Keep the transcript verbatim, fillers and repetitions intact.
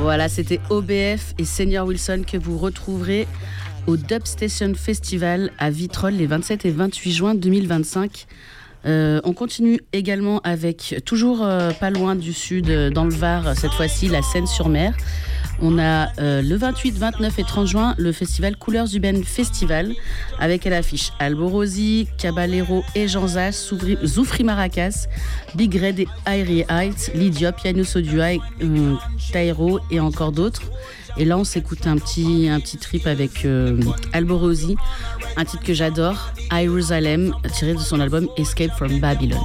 Voilà, c'était O B F et Senior Wilson que vous retrouverez au Dub Station Festival à Vitrolles les vingt-sept et vingt-huit juin deux mille vingt-cinq. Euh, on continue également avec, toujours euh, pas loin du sud, euh, dans le Var, cette fois-ci, la Seine-sur-Mer. On a euh, le vingt-huit, vingt-neuf et trente juin le festival Couleurs Urbaines Festival avec à l'affiche Alborosi, Caballero et Jean Zach, Soufri, Zoufri Maracas, Big Red et Airy Heights, Lydiop, Yanous Oduai, euh, Tairo et encore d'autres. Et là on s'écoute un petit, un petit trip avec euh, Alborosi, un titre que j'adore, Jerusalem, tiré de son album Escape from Babylon.